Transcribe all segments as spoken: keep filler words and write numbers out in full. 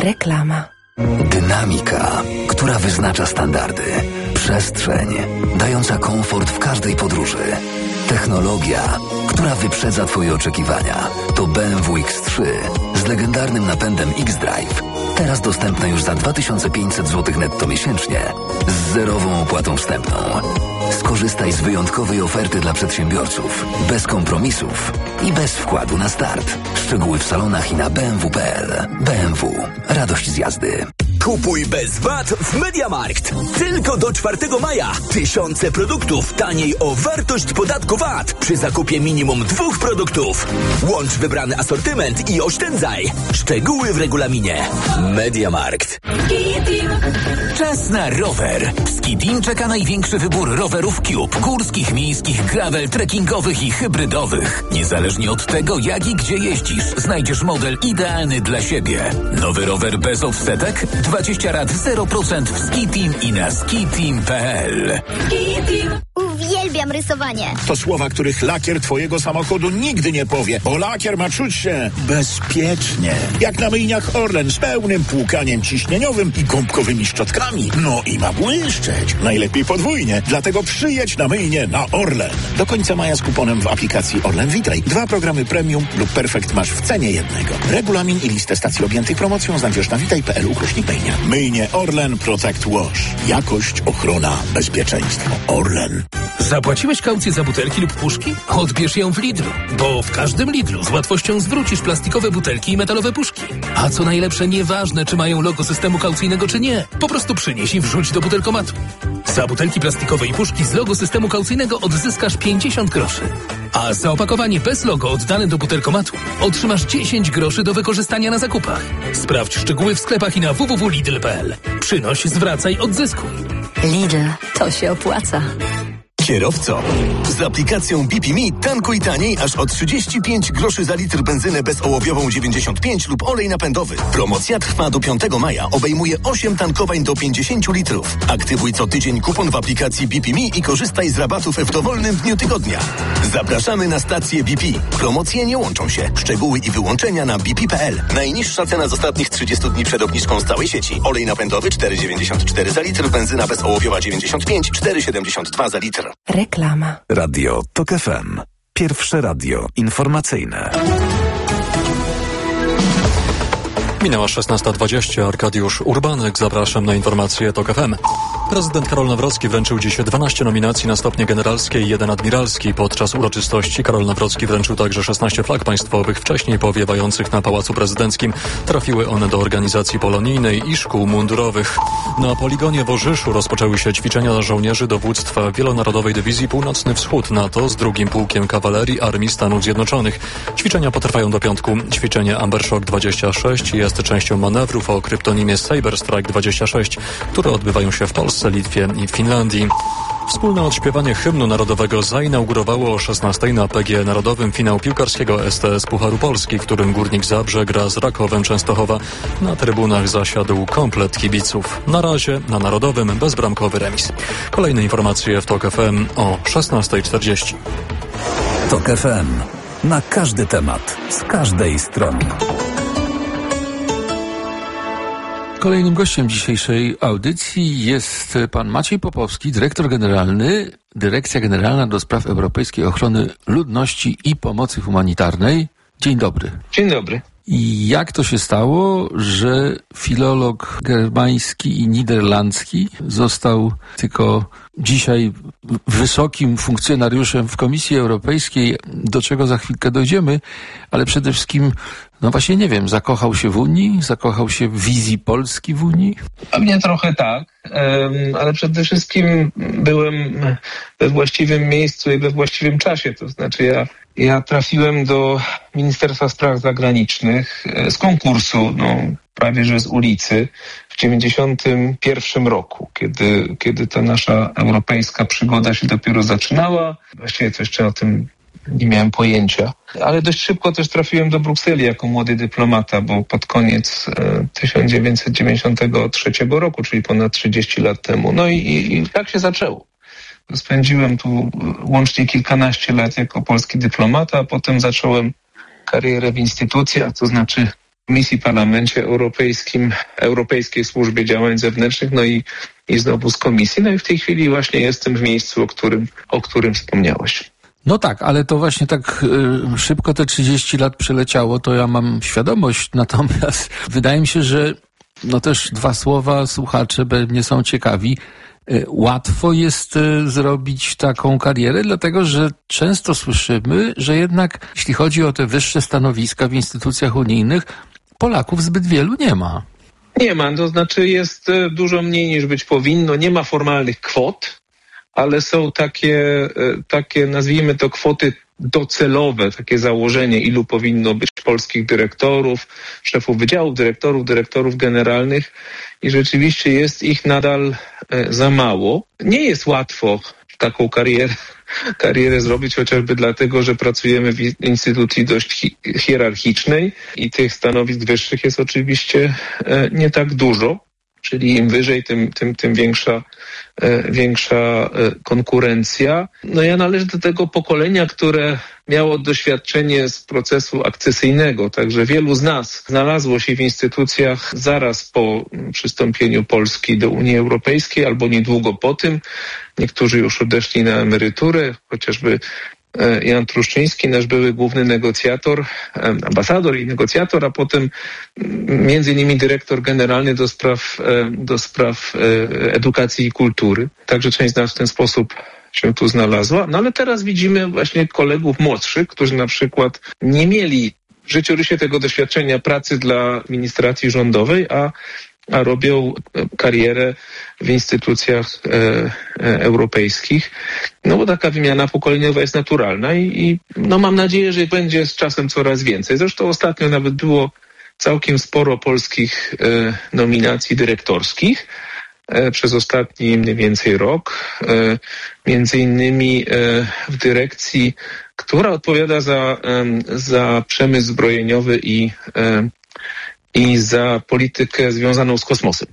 Reklama. Dynamika, która wyznacza standardy. Przestrzeń, dająca komfort w każdej podróży. Technologia, która wyprzedza Twoje oczekiwania. To B M W X trzy z legendarnym napędem X-Drive. Teraz dostępne już za dwa tysiące pięćset złotych netto miesięcznie z zerową opłatą wstępną. Skorzystaj z wyjątkowej oferty dla przedsiębiorców, bez kompromisów i bez wkładu na start. Szczegóły w salonach i na b m w kropka p l. B M W. Radość z jazdy. Kupuj bez V A T w MediaMarkt. Tylko do czwartego maja. Tysiące produktów taniej o wartość podatku V A T przy zakupie minimum dwóch produktów. Łącz wybrany asortyment i oszczędzaj. Szczegóły w regulaminie. MediaMarkt. Czas na rower. W Skitim czeka największy wybór rowerów Cube. Górskich, miejskich, gravel, trekkingowych i hybrydowych. Niezależnie od tego, jak i gdzie jeździsz, znajdziesz model idealny dla siebie. Nowy rower bez offsetek? dwadzieścia rat zero procent w Skitim i na skitim kropka p l. Skitim. Uwielbiam rysowanie. To słowa, których lakier twojego samochodu nigdy nie powie, bo lakier ma czuć się bezpiecznie. Jak na myjniach Orlen z pełnym płukaniem ciśnieniowym i gąbkowymi szczotkami. No i ma błyszczeć. Najlepiej podwójnie. Dlatego przyjedź na myjnię na Orlen. Do końca maja z kuponem w aplikacji Orlen Witaj. Dwa programy premium lub perfekt masz w cenie jednego. Regulamin i listę stacji objętych promocją znajdziesz na witaj kropka p l ukośnik myjnia. Myjnie Orlen Protect Wash. Jakość, ochrona, bezpieczeństwo. Orlen. Zapłaciłeś kaucję za butelki lub puszki? Odbierz ją w Lidlu, bo w każdym Lidlu z łatwością zwrócisz plastikowe butelki i metalowe puszki. A co najlepsze, nieważne, czy mają logo systemu kaucyjnego, czy nie. Po prostu przynieś i wrzuć do butelkomatu. Za butelki plastikowe i puszki z logo systemu kaucyjnego odzyskasz pięćdziesiąt groszy. A za opakowanie bez logo oddane do butelkomatu otrzymasz dziesięć groszy do wykorzystania na zakupach. Sprawdź szczegóły w sklepach i na w w w kropka lidl kropka p l. Przynoś, zwracaj, odzyskuj. Lidl, to się opłaca. Kierowco, z aplikacją B P M E tankuj taniej aż o trzydzieści pięć groszy za litr benzynę bezołowiową dziewięćdziesiąt pięć lub olej napędowy. Promocja trwa do piątego maja. Obejmuje osiem tankowań do pięćdziesiąt litrów. Aktywuj co tydzień kupon w aplikacji B P M E i korzystaj z rabatów w dowolnym dniu tygodnia. Zapraszamy na stację B P. Promocje nie łączą się. Szczegóły i wyłączenia na b p kropka p l. Najniższa cena z ostatnich trzydziestu dni przed obniżką z całej sieci. Olej napędowy cztery dziewięćdziesiąt cztery za litr, benzyna bezołowiowa dziewięćdziesiąt pięć, cztery siedemdziesiąt dwa za litr. Reklama. Radio TOK F M. Pierwsze radio informacyjne. Minęła szesnasta dwadzieścia. Arkadiusz Urbanek. Zapraszam na informacje TOK F M. Prezydent Karol Nawrocki wręczył dziś dwanaście nominacji na stopnie generalskie i jeden admiralski. Podczas uroczystości Karol Nawrocki wręczył także szesnaście flag państwowych, wcześniej powiewających na Pałacu Prezydenckim. Trafiły one do organizacji polonijnej i szkół mundurowych. Na poligonie w Orzyszu rozpoczęły się ćwiczenia żołnierzy dowództwa Wielonarodowej Dywizji Północny Wschód NATO z drugim Pułkiem Kawalerii Armii Stanów Zjednoczonych. Ćwiczenia potrwają do piątku. Ćwiczenie Ambershock dwadzieścia sześć jest częścią manewrów o kryptonimie Saber Strike dwadzieścia sześć, które odbywają się w Polsce, Litwie i Finlandii. Wspólne odśpiewanie hymnu narodowego zainaugurowało o szesnastej na P G E Narodowym finał piłkarskiego S T S Pucharu Polski, w którym Górnik Zabrze gra z Rakowem Częstochowa. Na trybunach zasiadł komplet kibiców. Na razie na Narodowym bezbramkowy remis. Kolejne informacje w TOK F M o szesnastej czterdzieści. TOK F M. Na każdy temat, z każdej strony. Kolejnym gościem dzisiejszej audycji jest pan Maciej Popowski, dyrektor generalny, Dyrekcja Generalna do Spraw Europejskiej Ochrony Ludności i Pomocy Humanitarnej. Dzień dobry. Dzień dobry. I jak to się stało, że filolog germański i niderlandzki został tylko dzisiaj wysokim funkcjonariuszem w Komisji Europejskiej, do czego za chwilkę dojdziemy, ale przede wszystkim, no właśnie nie wiem, zakochał się w Unii, zakochał się w wizji Polski w Unii? A mnie trochę tak, ale przede wszystkim byłem we właściwym miejscu i we właściwym czasie, to znaczy ja Ja trafiłem do Ministerstwa Spraw Zagranicznych z konkursu, no prawie że z ulicy, w dziewięćdziesiątym pierwszym roku, kiedy, kiedy ta nasza europejska przygoda się dopiero zaczynała. Właściwie to jeszcze o tym nie miałem pojęcia. Ale dość szybko też trafiłem do Brukseli jako młody dyplomata, bo pod koniec tysiąc dziewięćset dziewięćdziesiątego trzeciego roku, czyli ponad trzydzieści lat temu. No i, i, i tak się zaczęło. Spędziłem tu łącznie kilkanaście lat jako polski dyplomata, a potem zacząłem karierę w instytucjach, to znaczy Komisji, Parlamencie Europejskim, Europejskiej Służbie Działań Zewnętrznych, no i, i znowu z Komisji. No i w tej chwili właśnie jestem w miejscu, o którym, o którym wspomniałeś. No tak, ale to właśnie tak y, szybko te trzydzieści lat przeleciało, to ja mam świadomość, natomiast wydaje mi się, że no też dwa słowa, słuchacze pewnie są ciekawi. Y, łatwo jest y, zrobić taką karierę, dlatego że często słyszymy, że jednak jeśli chodzi o te wyższe stanowiska w instytucjach unijnych, Polaków zbyt wielu nie ma. Nie ma, to znaczy jest dużo mniej niż być powinno, nie ma formalnych kwot, ale są takie, takie, nazwijmy to kwoty docelowe, takie założenie, ilu powinno być polskich dyrektorów, szefów wydziałów, dyrektorów, dyrektorów generalnych i rzeczywiście jest ich nadal za mało. Nie jest łatwo taką karierę, karierę zrobić, chociażby dlatego, że pracujemy w instytucji dość hi- hierarchicznej i tych stanowisk wyższych jest oczywiście nie tak dużo. Czyli im wyżej, tym, tym, tym większa, e, większa e, konkurencja. No ja należę do tego pokolenia, które miało doświadczenie z procesu akcesyjnego, także wielu z nas znalazło się w instytucjach zaraz po przystąpieniu Polski do Unii Europejskiej albo niedługo po tym. Niektórzy już odeszli na emeryturę, chociażby Jan Truszczyński, nasz były główny negocjator, ambasador i negocjator, a potem między innymi dyrektor generalny do spraw, do spraw edukacji i kultury. Także część z nas w ten sposób się tu znalazła. No ale teraz widzimy właśnie kolegów młodszych, którzy na przykład nie mieli w życiorysie tego doświadczenia pracy dla administracji rządowej, a a robią karierę w instytucjach e, e, europejskich. No bo taka wymiana pokoleniowa jest naturalna i, i no mam nadzieję, że będzie z czasem coraz więcej. Zresztą ostatnio nawet było całkiem sporo polskich e, nominacji dyrektorskich e, przez ostatni mniej więcej rok. E, między innymi e, w dyrekcji, która odpowiada za, e, za przemysł zbrojeniowy i e, i za politykę związaną z kosmosem.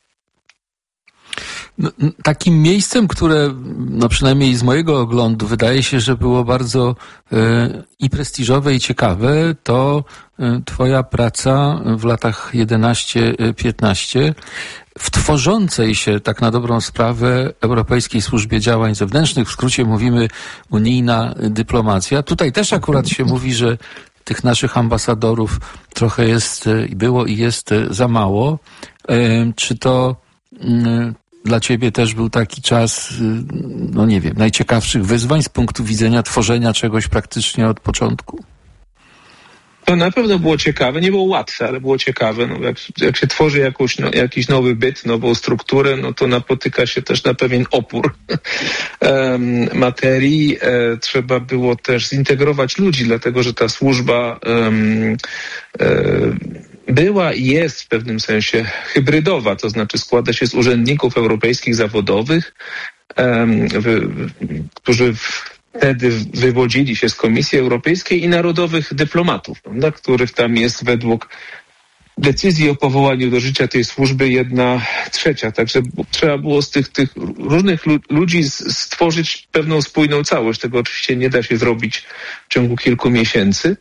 No, takim miejscem, które no przynajmniej z mojego oglądu wydaje się, że było bardzo e, i prestiżowe i ciekawe, to e, twoja praca w latach jedenaście piętnaście w tworzącej się tak na dobrą sprawę Europejskiej Służbie Działań Zewnętrznych, w skrócie mówimy unijna dyplomacja. Tutaj też akurat się mówi, że tych naszych ambasadorów trochę jest i było i jest za mało. Czy to dla ciebie też był taki czas, no nie wiem, najciekawszych wyzwań z punktu widzenia tworzenia czegoś praktycznie od początku? To na pewno było ciekawe, nie było łatwe, ale było ciekawe. No, jak, jak się tworzy jakąś, no, jakiś nowy byt, nową strukturę, no to napotyka się też na pewien opór um, materii. E, trzeba było też zintegrować ludzi, dlatego że ta służba um, e, była i jest w pewnym sensie hybrydowa, to znaczy składa się z urzędników europejskich zawodowych, um, w, którzy w, wtedy wywodzili się z Komisji Europejskiej i narodowych dyplomatów, prawda, których tam jest według decyzji o powołaniu do życia tej służby jedna trzecia. Także trzeba było z tych, tych różnych ludzi stworzyć pewną spójną całość. Tego oczywiście nie da się zrobić w ciągu kilku miesięcy.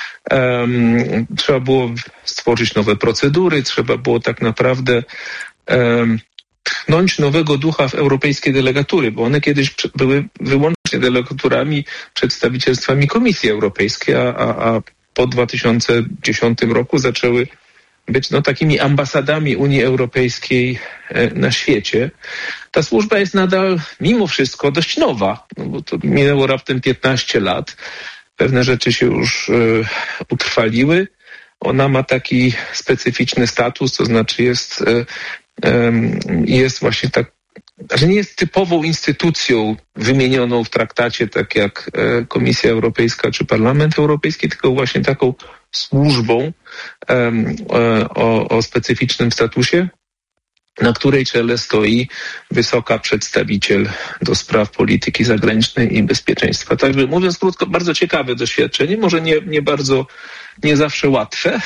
Um, trzeba było stworzyć nowe procedury, trzeba było tak naprawdę um, tchnąć nowego ducha w europejskie delegatury, bo one kiedyś były wyłącznie delegaturami, przedstawicielstwami Komisji Europejskiej, a, a, a po dwa tysiące dziesiątym roku zaczęły być no, takimi ambasadami Unii Europejskiej na świecie. Ta służba jest nadal mimo wszystko dość nowa, no bo to minęło raptem piętnaście lat. Pewne rzeczy się już y, utrwaliły. Ona ma taki specyficzny status, to znaczy jest, y, y, jest właśnie tak, że nie jest typową instytucją wymienioną w traktacie, tak jak y, Komisja Europejska czy Parlament Europejski, tylko właśnie taką służbą um, o, o specyficznym statusie, na której czele stoi wysoka przedstawiciel do spraw polityki zagranicznej i bezpieczeństwa. Także mówiąc krótko, bardzo ciekawe doświadczenie, może nie, nie bardzo, nie zawsze łatwe,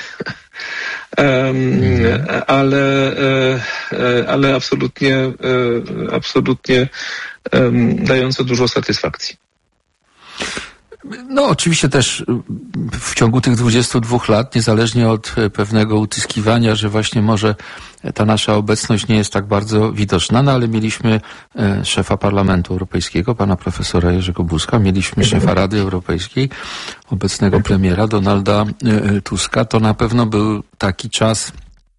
um, ale, ale absolutnie, absolutnie um, dające dużo satysfakcji. No oczywiście też w ciągu tych dwudziestu dwóch lat, niezależnie od pewnego utyskiwania, że właśnie może ta nasza obecność nie jest tak bardzo widoczna, no ale mieliśmy szefa Parlamentu Europejskiego, pana profesora Jerzego Buzka, mieliśmy szefa Rady Europejskiej, obecnego premiera Donalda Tuska. To na pewno był taki czas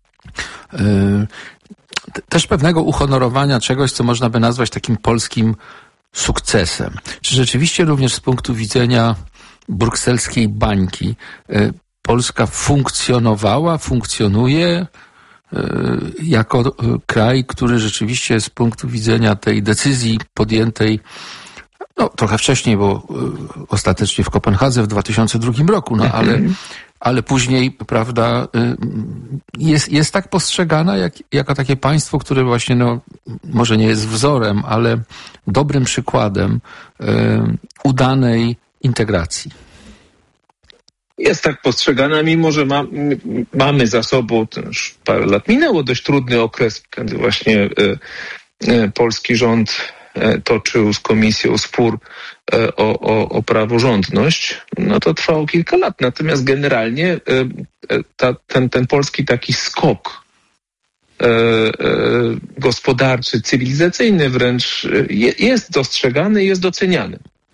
też pewnego uhonorowania czegoś, co można by nazwać takim polskim sukcesem. Czy rzeczywiście również z punktu widzenia brukselskiej bańki Polska funkcjonowała, funkcjonuje jako kraj, który rzeczywiście z punktu widzenia tej decyzji podjętej no trochę wcześniej, bo ostatecznie w Kopenhadze w dwa tysiące drugim roku, no ale ale później, prawda, jest, jest tak postrzegana jak, jako takie państwo, które właśnie, no, może nie jest wzorem, ale dobrym przykładem y, udanej integracji. Jest tak postrzegana, mimo że ma, mamy za sobą, to już parę lat minęło, dość trudny okres, kiedy właśnie y, y, polski rząd toczył z komisją spór o, o, o praworządność, no to trwało kilka lat. Natomiast generalnie ta, ten, ten polski taki skok e, e, gospodarczy, cywilizacyjny wręcz je, jest dostrzegany i jest doceniany.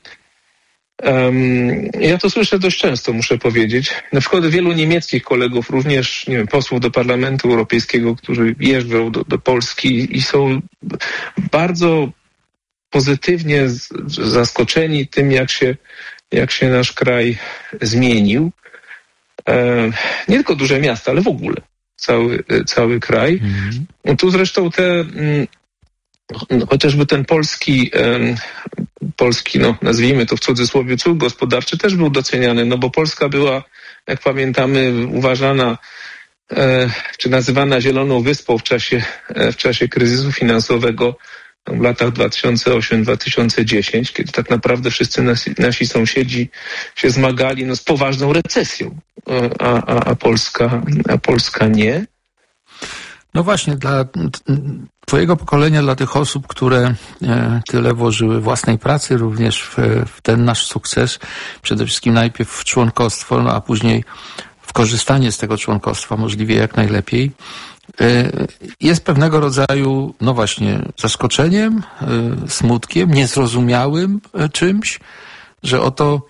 Um, ja to słyszę dość często, muszę powiedzieć. Na przykład wielu niemieckich kolegów, również nie wiem, posłów do Parlamentu Europejskiego, którzy jeżdżą do, do Polski i są bardzo pozytywnie zaskoczeni tym, jak się, jak się nasz kraj zmienił. E, nie tylko duże miasta, ale w ogóle cały, cały kraj. Mm. No tu zresztą te, mm, chociażby ten polski, e, polski, no nazwijmy to w cudzysłowie, cud gospodarczy też był doceniany, no bo Polska była, jak pamiętamy, uważana e, czy nazywana Zieloną Wyspą w czasie, e, w czasie kryzysu finansowego w latach dwa tysiące ósmym do dwa tysiące dziesiątego, kiedy tak naprawdę wszyscy nasi, nasi sąsiedzi się zmagali no, z poważną recesją, a, a, a, Polska, a Polska nie. No właśnie, dla twojego pokolenia, dla tych osób, które tyle włożyły własnej pracy również w, w ten nasz sukces, przede wszystkim najpierw w członkostwo, no, a później w korzystanie z tego członkostwa możliwie jak najlepiej, jest pewnego rodzaju, no właśnie, zaskoczeniem, smutkiem, niezrozumiałym czymś, że oto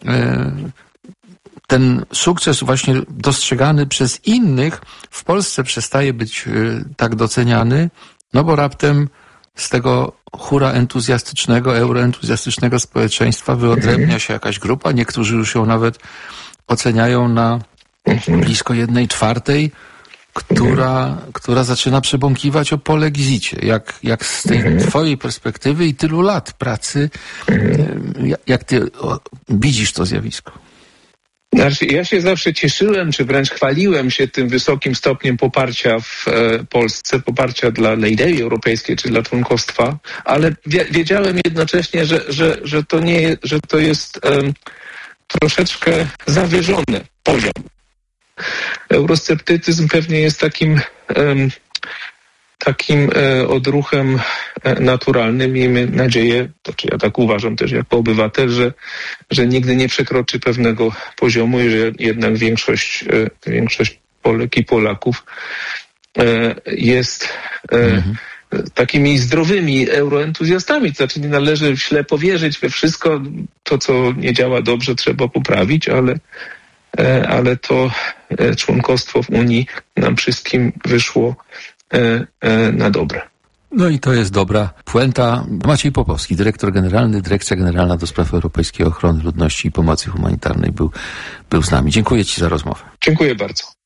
ten sukces właśnie dostrzegany przez innych w Polsce przestaje być tak doceniany, no bo raptem z tego hura entuzjastycznego, euroentuzjastycznego społeczeństwa wyodrębnia się jakaś grupa, niektórzy już ją nawet oceniają na blisko jednej czwartej, która, która zaczyna przebąkiwać o polexicie. Jak, jak z tej twojej perspektywy i tylu lat pracy, jak, jak ty widzisz to zjawisko? Znaczy, ja się zawsze cieszyłem, czy wręcz chwaliłem się tym wysokim stopniem poparcia w e, Polsce, poparcia dla, dla idei europejskiej, czy dla członkostwa, ale wie, wiedziałem jednocześnie, że, że, że, to, nie, że to jest e, troszeczkę zawyżony poziom. Eurosceptycyzm pewnie jest takim, um, takim e, odruchem e, naturalnym. Miejmy nadzieję, to czy ja tak uważam też jako obywatel, że, że nigdy nie przekroczy pewnego poziomu i że jednak większość, e, większość Polek i Polaków e, jest e, mhm. takimi zdrowymi euroentuzjastami. To znaczy nie należy ślepo wierzyć we wszystko. To, co nie działa dobrze, trzeba poprawić, ale ale to członkostwo w Unii nam wszystkim wyszło na dobre. No i to jest dobra puenta. Maciej Popowski, dyrektor generalny, Dyrekcja Generalna do Spraw Europejskiej Ochrony Ludności i Pomocy Humanitarnej był, był z nami. Dziękuję ci za rozmowę. Dziękuję bardzo.